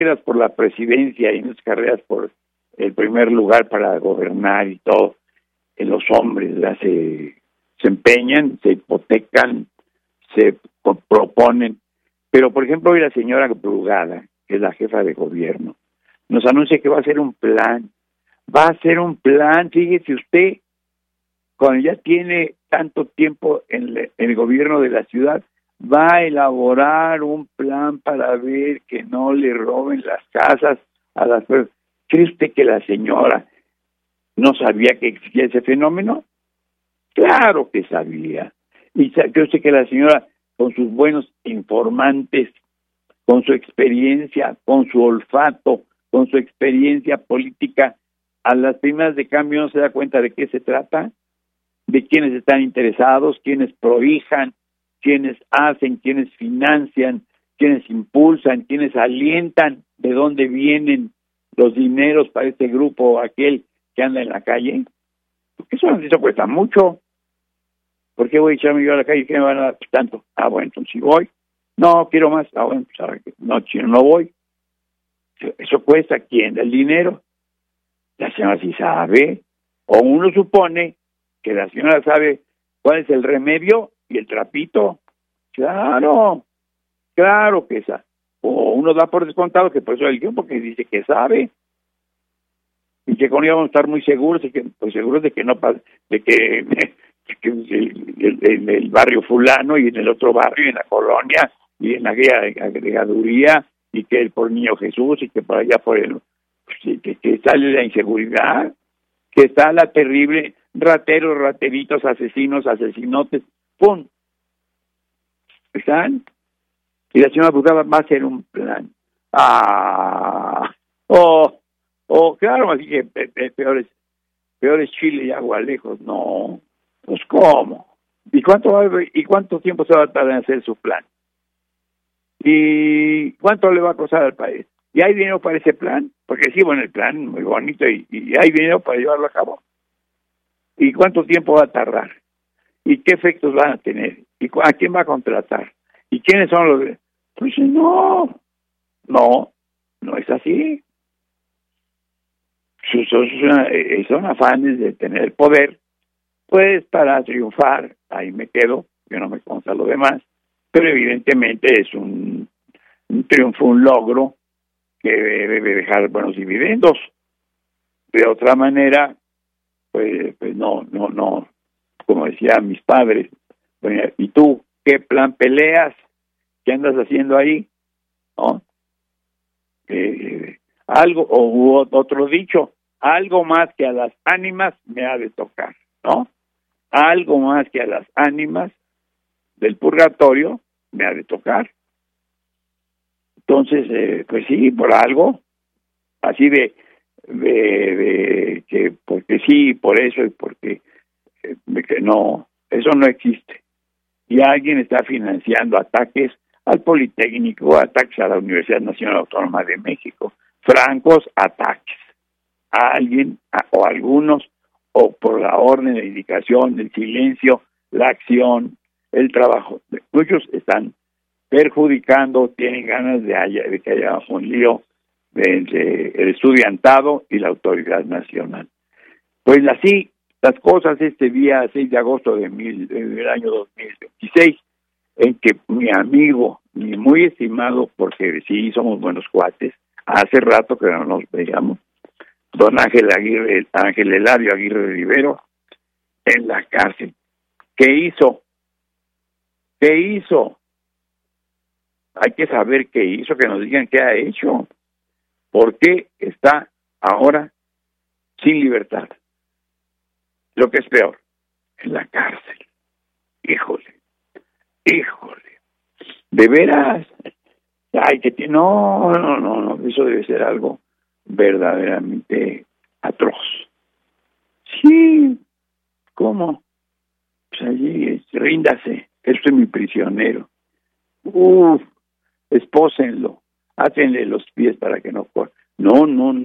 carreras por la presidencia y en las carreras por el primer lugar para gobernar y todo, los hombres se empeñan, se hipotecan, se proponen. Pero, por ejemplo, hoy la señora Brugada, que es la jefa de gobierno, nos anuncia que va a hacer un plan. Va a hacer un plan, fíjese usted, cuando ya tiene tanto tiempo en el gobierno de la ciudad, va a elaborar un plan para ver que no le roben las casas a las personas. ¿Cree usted que la señora no sabía que existía ese fenómeno? Claro que sabía. Y creo usted que la señora, con sus buenos informantes, con su experiencia, con su olfato, con su experiencia política, a las primeras de cambio no se da cuenta de qué se trata, de quiénes están interesados, quiénes prohijan, quiénes hacen, quiénes financian, quiénes impulsan, quiénes alientan, de dónde vienen los dineros para este grupo o aquel que anda en la calle. Porque eso cuesta mucho. ¿Por qué voy a echarme yo a la calle? ¿Qué me van a dar tanto? Ah, bueno, entonces si voy. No, quiero más. Ah, bueno, pues ahora que no, si no voy. Eso cuesta. ¿Quién da el dinero? La señora sí sabe. O uno supone que la señora sabe cuál es el remedio y el trapito. Claro que esa. O uno da por descontado que por eso eligió, porque dice que sabe. Y que con ella vamos a estar muy seguros, seguros de que no pasa, de que el barrio fulano y en el otro barrio, en la colonia y en aquella agregaduría, y que el por Niño Jesús y que por allá por el que sale la inseguridad, que está la terrible rateros, rateritos, asesinos, asesinotes, ¡pum! ¿Están? Y la señora Brugada va a hacer un plan. Claro, así que peor es Chile y agua lejos. No, pues ¿cómo? ¿Y cuánto tiempo se va a tardar en hacer su plan? ¿Y cuánto le va a costar al país? ¿Y hay dinero para ese plan? Porque sí, bueno, el plan muy bonito y hay dinero para llevarlo a cabo. ¿Y cuánto tiempo va a tardar? ¿Y qué efectos van a tener? ¿Y a quién va a contratar? ¿Y quiénes son los...? Pues no es así. Son afanes de tener poder, pues para triunfar. Ahí me quedo, yo no me consta lo demás, pero evidentemente es un triunfo, un logro que debe dejar buenos dividendos. De otra manera, pues no, como decían mis padres, bueno, ¿y tú qué plan peleas? ¿Qué andas haciendo ahí? ¿No? Algo, o otro dicho, algo más que a las ánimas me ha de tocar, ¿no? Algo más que a las ánimas del purgatorio me ha de tocar. Entonces, pues sí, por algo, así de que porque sí, por eso y porque que no, eso no existe. Y alguien está financiando ataques al Politécnico, ataques a la Universidad Nacional Autónoma de México, francos ataques a alguien o a algunos, o por la orden, la indicación, el silencio, la acción, el trabajo. Muchos están perjudicando, tienen ganas de que haya un lío entre el estudiantado y la autoridad nacional. Pues así las cosas este día 6 de agosto del año 2026, en que mi amigo, mi muy estimado, porque sí somos buenos cuates, hace rato que no nos veíamos, don Ángel Eladio Aguirre Rivero, en la cárcel. ¿Qué hizo? Hay que saber qué hizo, que nos digan qué ha hecho. ¿Por qué está ahora sin libertad? Lo que es peor, en la cárcel. Híjole. ¿De veras? Ay, no, eso debe ser algo verdaderamente atroz. Sí, ¿cómo? Pues allí, ríndase, esto es mi prisionero. Espósenlo, hácenle los pies para que no corra. No.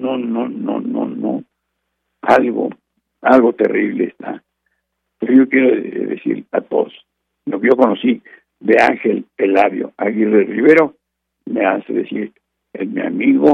Algo terrible está. Pero yo quiero decir a todos, lo que yo conocí de Ángel Eladio Aguirre Rivero, me hace decir, es mi amigo,